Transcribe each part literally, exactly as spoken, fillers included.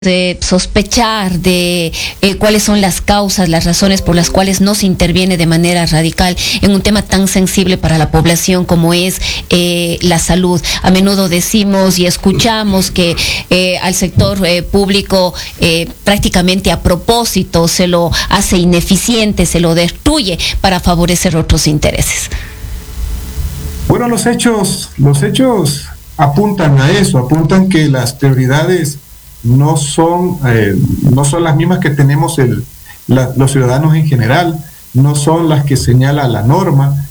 de sospechar de eh, cuáles son las causas, las razones por las cuales no se interviene de manera radical en un tema tan sensible para la población como es eh, la salud. A menudo decimos y escuchamos que eh, al sector eh, público eh, prácticamente a propósito se lo hace ineficiente, se lo destruye para favorecer otros intereses. Bueno, los hechos, los hechos apuntan a eso, apuntan que las prioridades no son, eh, no son las mismas que tenemos el, la, los ciudadanos en general, no son las que señala la norma.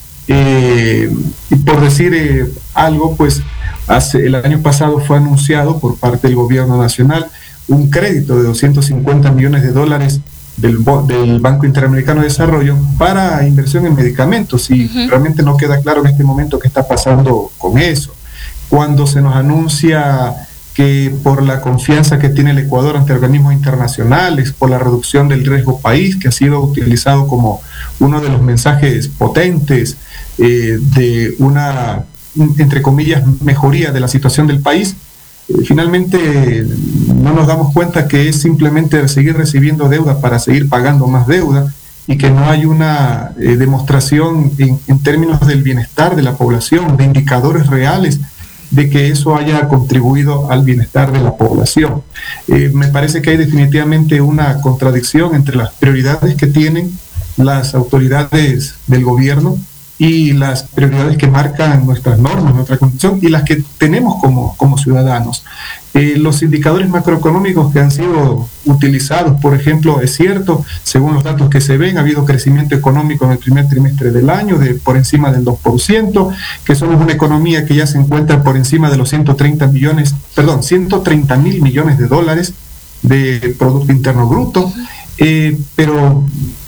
Eh, y por decir eh, algo, pues hace, el año pasado fue anunciado por parte del gobierno nacional un crédito de doscientos cincuenta millones de dólares del, del Banco Interamericano de Desarrollo para inversión en medicamentos, y uh-huh. realmente no queda claro en este momento qué está pasando con eso. Cuando se nos anuncia que por la confianza que tiene el Ecuador ante organismos internacionales, por la reducción del riesgo país, que ha sido utilizado como uno de los mensajes potentes eh, de una, entre comillas, mejoría de la situación del país, eh, finalmente no nos damos cuenta que es simplemente seguir recibiendo deuda para seguir pagando más deuda, y que no hay una eh, demostración en, en términos del bienestar de la población, de indicadores reales de que eso haya contribuido al bienestar de la población. Eh, me parece que hay definitivamente una contradicción entre las prioridades que tienen las autoridades del gobierno y las prioridades que marcan nuestras normas, nuestra Constitución, y las que tenemos como, como ciudadanos. Eh, los indicadores macroeconómicos que han sido utilizados, por ejemplo, es cierto, según los datos que se ven, ha habido crecimiento económico en el primer trimestre del año de por encima del dos por ciento, que somos una economía que ya se encuentra por encima de los ciento treinta millones, perdón, ciento treinta mil millones de dólares de Producto Interno Bruto, eh, pero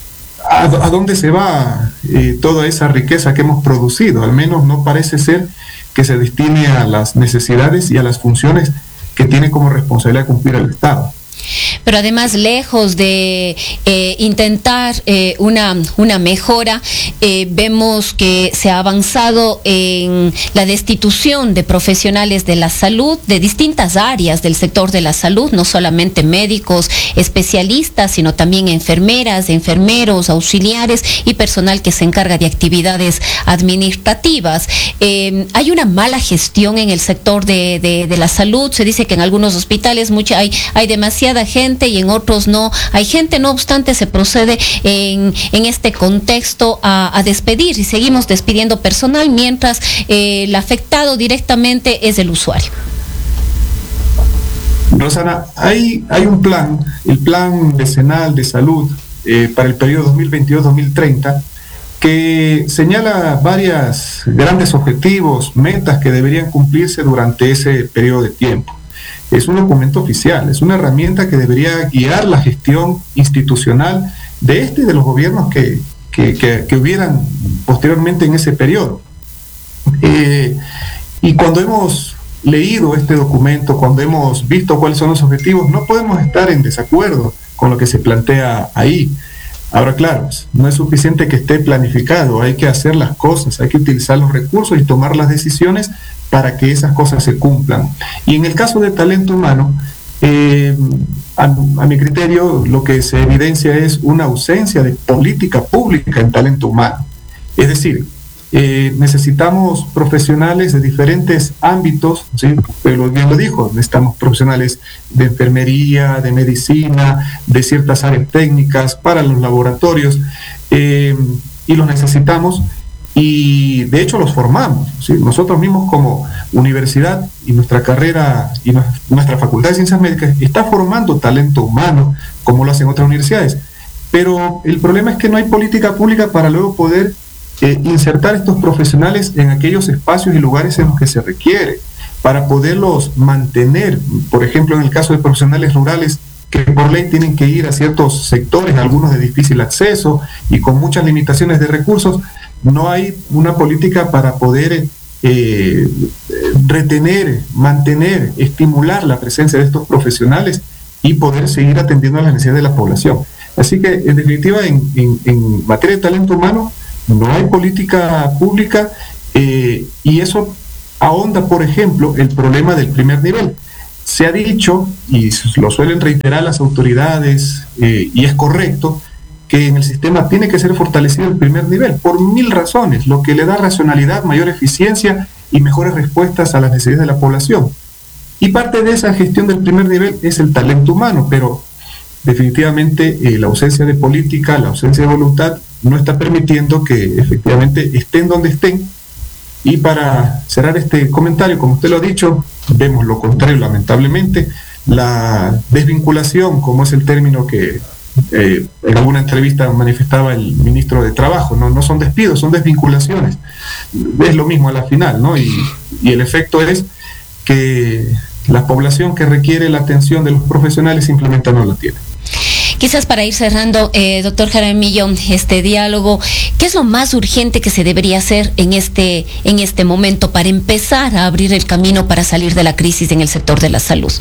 ¿a, a dónde se va eh, toda esa riqueza que hemos producido? Al menos no parece ser que se destine a las necesidades y a las funciones que tiene como responsabilidad cumplir el Estado. Pero además, lejos de eh, intentar eh, una, una mejora, eh, vemos que se ha avanzado en la destitución de profesionales de la salud, de distintas áreas del sector de la salud, no solamente médicos, especialistas, sino también enfermeras, enfermeros, auxiliares y personal que se encarga de actividades administrativas. Eh, hay una mala gestión en el sector de, de, de la salud. Se dice que en algunos hospitales mucha, hay, hay demasiada gente y en otros no hay gente. No obstante, se procede en, en este contexto a, a despedir, y seguimos despidiendo personal mientras eh, el afectado directamente es el usuario. Rosana, hay, hay un plan, el Plan Decenal de Salud eh, para el periodo dos mil veintidós a dos mil treinta, que señala varios grandes objetivos, metas que deberían cumplirse durante ese periodo de tiempo. Es un documento oficial, es una herramienta que debería guiar la gestión institucional de este y de los gobiernos que, que, que, que hubieran posteriormente en ese periodo. Eh, y cuando hemos leído este documento, cuando hemos visto cuáles son los objetivos, no podemos estar en desacuerdo con lo que se plantea ahí. Ahora, claro, no es suficiente que esté planificado, hay que hacer las cosas, hay que utilizar los recursos y tomar las decisiones para que esas cosas se cumplan. Y en el caso de talento humano, eh, a, a mi criterio, lo que se evidencia es una ausencia de política pública en talento humano. Es decir, eh, necesitamos profesionales de diferentes ámbitos, ¿sí? Pero bien lo dijo, necesitamos profesionales de enfermería, de medicina, de ciertas áreas técnicas, para los laboratorios, eh, y los necesitamos. Y de hecho los formamos, ¿sí? Nosotros mismos como universidad y nuestra carrera y nuestra Facultad de Ciencias Médicas está formando talento humano, como lo hacen otras universidades. Pero el problema es que no hay política pública para luego poder eh, insertar estos profesionales en aquellos espacios y lugares en los que se requiere, para poderlos mantener. Por ejemplo, en el caso de profesionales rurales, que por ley tienen que ir a ciertos sectores, algunos de difícil acceso y con muchas limitaciones de recursos, no hay una política para poder eh, retener, mantener, estimular la presencia de estos profesionales y poder seguir atendiendo a las necesidades de la población. Así que, en definitiva, en, en, en materia de talento humano, no hay política pública, eh, y eso ahonda, por ejemplo, el problema del primer nivel. se ha dicho, y lo suelen reiterar las autoridades, eh, y es correcto, que en el sistema tiene que ser fortalecido el primer nivel, por mil razones, lo que le da racionalidad, mayor eficiencia y mejores respuestas a las necesidades de la población. Y parte de esa gestión del primer nivel es el talento humano, pero definitivamente eh, la ausencia de política, la ausencia de voluntad, no está permitiendo que efectivamente estén donde estén. Y para cerrar este comentario, como usted lo ha dicho, vemos lo contrario, lamentablemente, la desvinculación, como es el término que eh, en alguna entrevista manifestaba el ministro de Trabajo, no, no son despidos, son desvinculaciones. Es lo mismo a la final, ¿no? Y, y el efecto es que la población que requiere la atención de los profesionales simplemente no la tiene. Quizás para ir cerrando, eh, doctor Jaramillo, este diálogo, ¿qué es lo más urgente que se debería hacer en este, en este momento para empezar a abrir el camino para salir de la crisis en el sector de la salud?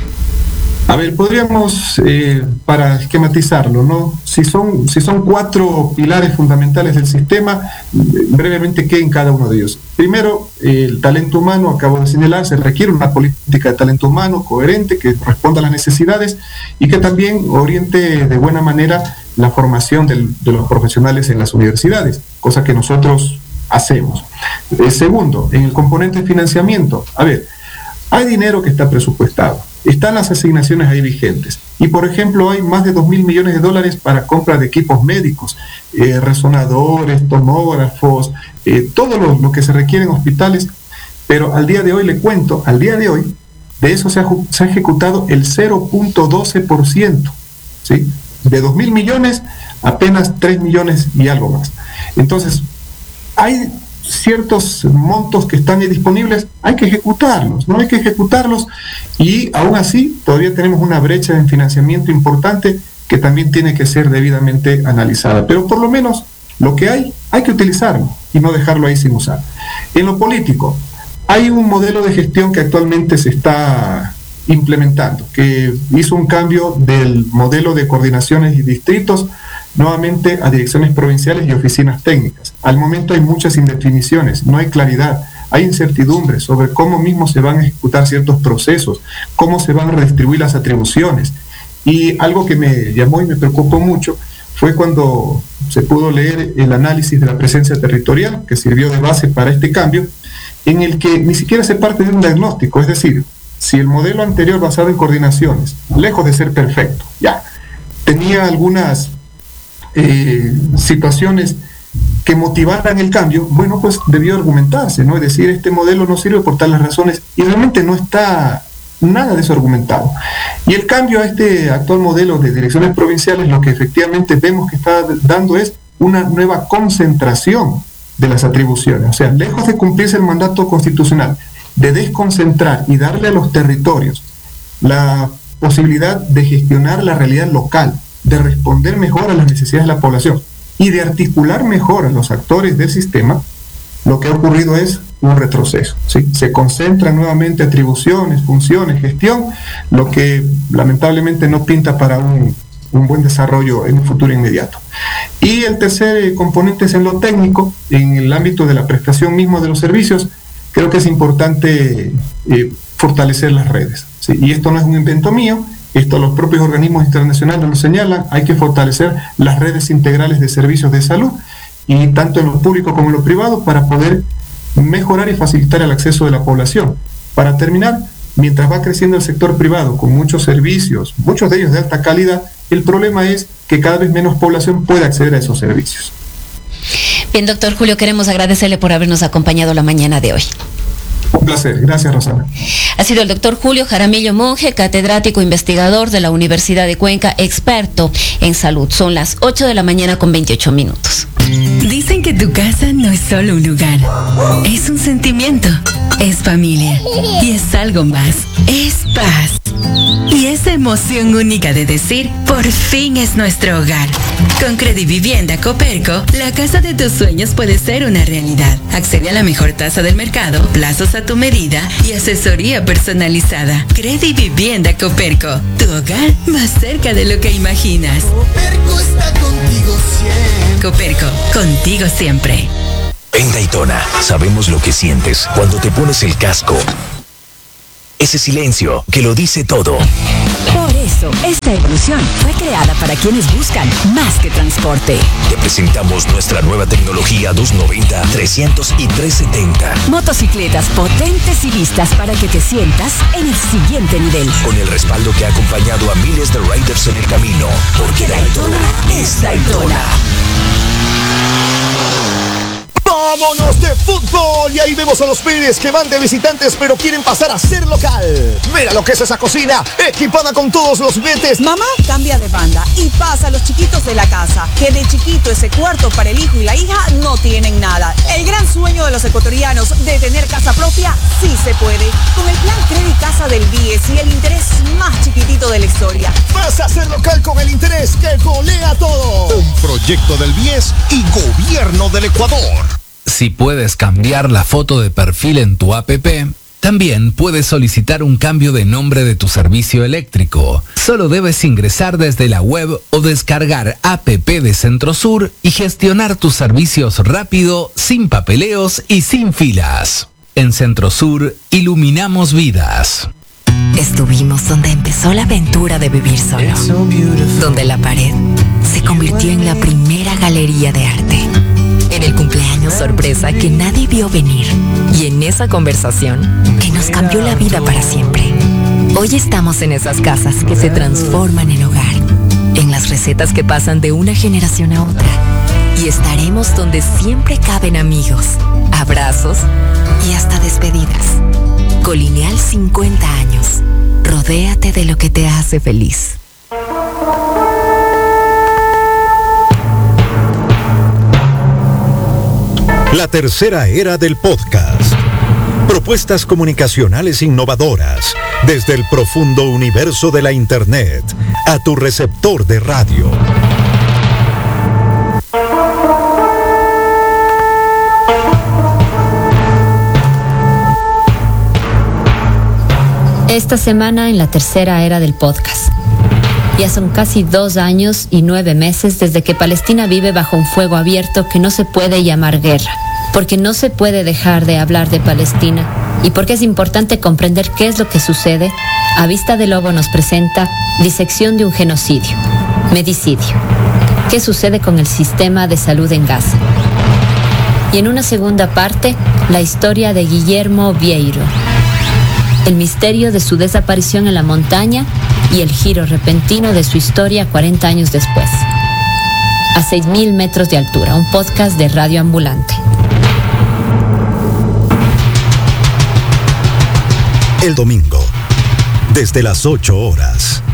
A ver, podríamos, eh, para esquematizarlo, ¿no? Si son, si son cuatro pilares fundamentales del sistema, brevemente, ¿qué en cada uno de ellos? Primero, el talento humano, acabo de señalar, se requiere una política de talento humano coherente, que responda a las necesidades y que también oriente de buena manera la formación del, de los profesionales en las universidades, cosa que nosotros hacemos. Eh, segundo, en el componente de financiamiento, a ver, hay dinero que está presupuestado. Están las asignaciones ahí vigentes. Y, por ejemplo, hay más de dos mil millones de dólares para compra de equipos médicos, eh, resonadores, tomógrafos, eh, todo lo, lo que se requiere en hospitales. Pero al día de hoy, le cuento, al día de hoy, de eso se ha, se ha ejecutado el cero punto doce por ciento. ¿Sí? De dos mil millones, apenas tres millones y algo más. Entonces, hay ciertos montos que están disponibles, hay que ejecutarlos, no hay que ejecutarlos, y aún así todavía tenemos una brecha de financiamiento importante que también tiene que ser debidamente analizada, pero por lo menos lo que hay, hay que utilizarlo y no dejarlo ahí sin usar. En lo político, hay un modelo de gestión que actualmente se está implementando, que hizo un cambio del modelo de coordinaciones y distritos nuevamente a direcciones provinciales y oficinas técnicas. Al momento hay muchas indefiniciones, no hay claridad, hay incertidumbre sobre cómo mismo se van a ejecutar ciertos procesos, cómo se van a redistribuir las atribuciones. Y algo que me llamó y me preocupó mucho fue cuando se pudo leer el análisis de la presencia territorial, que sirvió de base para este cambio, en el que ni siquiera se parte de un diagnóstico, es decir, si el modelo anterior basado en coordinaciones, lejos de ser perfecto, ya, tenía algunas Eh, situaciones que motivaran el cambio, bueno, pues debió argumentarse, ¿no? Es decir, este modelo no sirve por tales razones, y realmente no está nada de eso argumentado. Y el cambio a este actual modelo de direcciones provinciales, lo que efectivamente vemos que está dando es una nueva concentración de las atribuciones, o sea, lejos de cumplirse el mandato constitucional, de desconcentrar y darle a los territorios la posibilidad de gestionar la realidad local, de responder mejor a las necesidades de la población y de articular mejor a los actores del sistema, lo que ha ocurrido es un retroceso, ¿sí? Se concentran nuevamente atribuciones, funciones, gestión, lo que lamentablemente no pinta para un, un buen desarrollo en un futuro inmediato. Y el tercer componente es en lo técnico, en el ámbito de la prestación misma de los servicios. Creo que es importante eh, fortalecer las redes, ¿sí? Y esto no es un invento mío. Esto los propios organismos internacionales lo señalan, hay que fortalecer las redes integrales de servicios de salud, y tanto en lo público como en lo privado, para poder mejorar y facilitar el acceso de la población. Para terminar, mientras va creciendo el sector privado con muchos servicios, muchos de ellos de alta calidad, el problema es que cada vez menos población puede acceder a esos servicios. Bien, doctor Julio, queremos agradecerle por habernos acompañado la mañana de hoy. Un placer, gracias, Rosana. Ha sido el doctor Julio Jaramillo Monge, catedrático investigador de la Universidad de Cuenca, experto en salud. Son las ocho de la mañana con veintiocho minutos. Dicen que tu casa no es solo un lugar, es un sentimiento, es familia y es algo más, es paz. Y esa emoción única de decir, por fin es nuestro hogar. Con Credivivienda Coperco, la casa de tus sueños puede ser una realidad. Accede a la mejor tasa del mercado, plazos a tu medida y asesoría personalizada. Credivivienda Coperco, tu hogar más cerca de lo que imaginas. Coperco está contigo siempre. Coperco, contigo siempre. En Daytona, sabemos lo que sientes cuando te pones el casco ese silencio que lo dice todo. Por eso, esta evolución fue creada para quienes buscan más que transporte. Te presentamos nuestra nueva tecnología doscientos noventa, trescientos y trescientos setenta. Motocicletas potentes y listas para que te sientas en el siguiente nivel. Con el respaldo que ha acompañado a miles de riders en el camino. Porque Daytona es Daytona. ¡Vámonos de fútbol! Y ahí vemos a los Pérez que van de visitantes pero quieren pasar a ser local. Mira lo que es esa cocina, equipada con todos los betes. Mamá cambia de banda y pasa a los chiquitos de la casa, que de chiquito ese cuarto para el hijo y la hija no tienen nada. El gran sueño de los ecuatorianos de tener casa propia sí se puede. Con el plan Credit Casa del B I E S y el interés más chiquitito de la historia. Pasa a ser local con el interés que golea todo. Un proyecto del B I E S y Gobierno del Ecuador. Si puedes cambiar la foto de perfil en tu app, también puedes solicitar un cambio de nombre de tu servicio eléctrico. Solo debes ingresar desde la web o descargar app de Centrosur y gestionar tus servicios rápido, sin papeleos y sin filas. En Centrosur, iluminamos vidas. Estuvimos donde empezó la aventura de vivir solo, donde la pared se convirtió en la primera galería de arte, en el cumpleaños sorpresa que nadie vio venir y en esa conversación que nos cambió la vida para siempre. Hoy estamos en esas casas que se transforman en hogar, en las recetas que pasan de una generación a otra, y estaremos donde siempre caben amigos, abrazos y hasta despedidas. Colineal cincuenta años. Rodéate de lo que te hace feliz. La tercera era del podcast. Propuestas comunicacionales innovadoras desde el profundo universo de la Internet a tu receptor de radio. Esta semana en la tercera era del podcast. Ya son casi dos años y nueve meses desde que Palestina vive bajo un fuego abierto que no se puede llamar guerra, porque no se puede dejar de hablar de Palestina y porque es importante comprender qué es lo que sucede. A Vista de Lobo nos presenta Disección de un genocidio, Medicidio. ¿Qué sucede con el sistema de salud en Gaza? Y en una segunda parte, la historia de Guillermo Vieiro, el misterio de su desaparición en la montaña y el giro repentino de su historia cuarenta años después. A seis mil metros de altura, un podcast de Radio Ambulante. El domingo, desde las ocho horas.